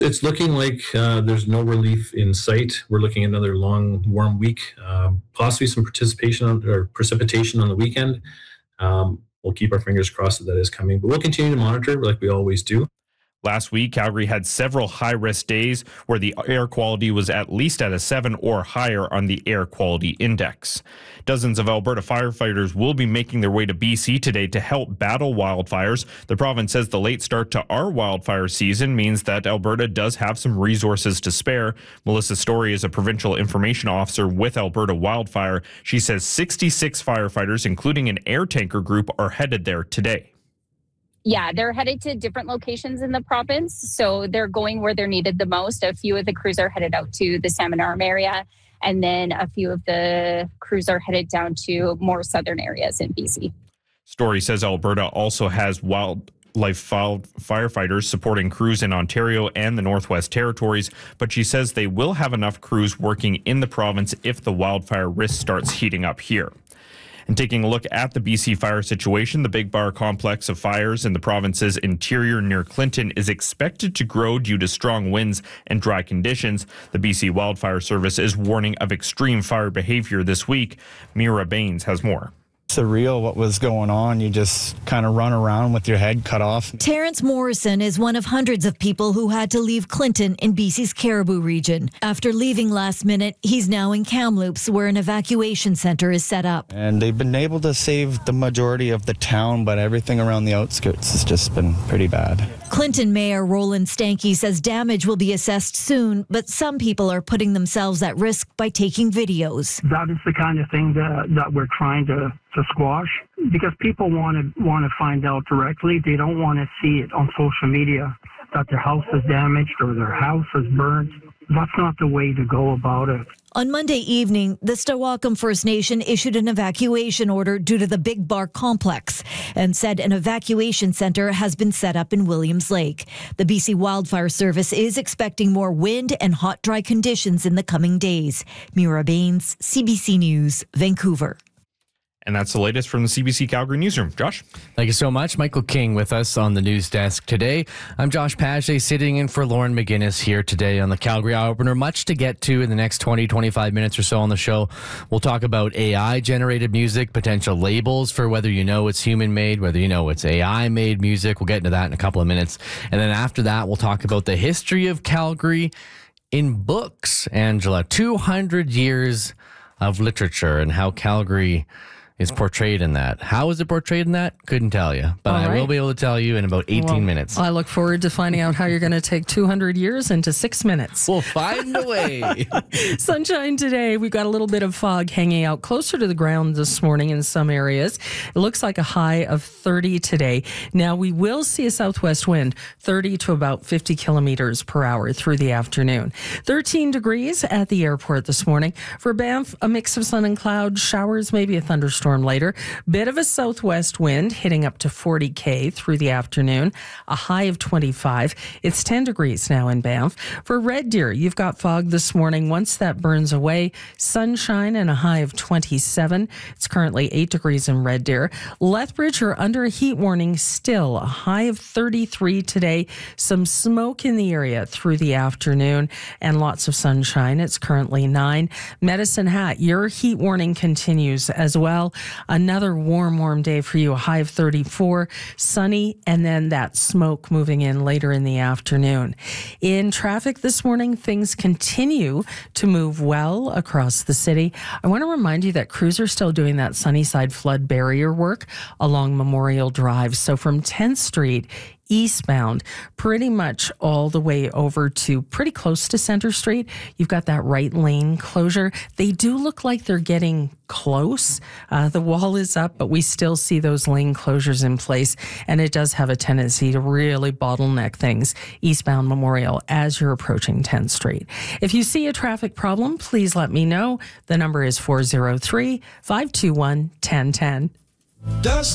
It's looking like there's no relief in sight. We're looking at another long, warm week, possibly some precipitation on the weekend. We'll keep our fingers crossed that is coming, but we'll continue to monitor like we always do. Last week, Calgary had several high-risk days where the air quality was at least at a 7 or higher on the Air Quality Index. Dozens of Alberta firefighters will be making their way to BC today to help battle wildfires. The province says the late start to our wildfire season means that Alberta does have some resources to spare. Melissa Story is a provincial information officer with Alberta Wildfire. She says 66 firefighters, including an air tanker group, are headed there today. Yeah, they're headed to different locations in the province. So they're going where they're needed the most. A few of the crews are headed out to the Salmon Arm area. And then a few of the crews are headed down to more southern areas in BC. Story says Alberta also has wildlife firefighters supporting crews in Ontario and the Northwest Territories. But she says they will have enough crews working in the province if the wildfire risk starts heating up here. And taking a look at the BC fire situation, the Big Bar complex of fires in the province's interior near Clinton is expected to grow due to strong winds and dry conditions. The BC Wildfire Service is warning of extreme fire behavior this week. Mira Baines has more. Surreal what was going on. You just kind of run around with your head cut off. Terrence Morrison is one of hundreds of people who had to leave Clinton in BC's Cariboo region. After leaving last minute, he's now in Kamloops, where an evacuation center is set up. And they've been able to save the majority of the town, but everything around the outskirts has just been pretty bad. Clinton Mayor Roland Stanky says damage will be assessed soon, but some people are putting themselves at risk by taking videos. That is the kind of thing that we're trying to squash, because people want to find out directly. They don't want to see it on social media that their house is damaged or their house is burnt. That's not the way to go about it. On Monday evening, the Stawakam First Nation issued an evacuation order due to the Big Bar complex and said an evacuation center has been set up in Williams Lake. The BC Wildfire Service is expecting more wind and hot, dry conditions in the coming days. Mira Baines, CBC News, Vancouver. And that's the latest from the CBC Calgary newsroom. Josh? Thank you so much. Michael King with us on the news desk today. I'm Josh Paget, sitting in for Lauren McGinnis here today on the Calgary Eye Opener. Much to get to in the next 20, 25 minutes or so on the show. We'll talk about AI-generated music, potential labels for whether you know it's human-made, whether you know it's AI-made music. We'll get into that in a couple of minutes. And then after that, we'll talk about the history of Calgary in books. Angela, 200 years of literature and how Calgary is portrayed in that. How is it portrayed in that? Couldn't tell you, but I will be able to tell you in about 18 minutes. I look forward to finding out how you're going to take 200 years into 6 minutes. We'll find a way. Sunshine today. We've got a little bit of fog hanging out closer to the ground this morning in some areas. It looks like a high of 30 today. Now, we will see a southwest wind, 30 to about 50 kilometers per hour through the afternoon. 13 degrees at the airport this morning. For Banff, a mix of sun and cloud, showers, maybe a thunderstorm later. Bit of a southwest wind hitting up to 40 km through the afternoon. A high of 25. It's 10 degrees now in Banff. For Red Deer, you've got fog this morning. Once that burns away, sunshine and a high of 27. It's currently 8 degrees in Red Deer. Lethbridge are under a heat warning still. A high of 33 today. Some smoke in the area through the afternoon and lots of sunshine. It's currently 9. Medicine Hat, your heat warning continues as well. Another warm day for you, a high of 34, sunny, and then that smoke moving in later in the afternoon. In traffic this morning, things continue to move well across the city. I want to remind you that crews are still doing that Sunnyside flood barrier work along Memorial Drive. So from 10th Street eastbound, pretty much all the way over to pretty close to Center Street. You've got that right lane closure. They do look like they're getting close. The wall is up, but we still see those lane closures in place, and it does have a tendency to really bottleneck things eastbound Memorial as you're approaching 10th Street. If you see a traffic problem, please let me know. The number is 403-521-1010.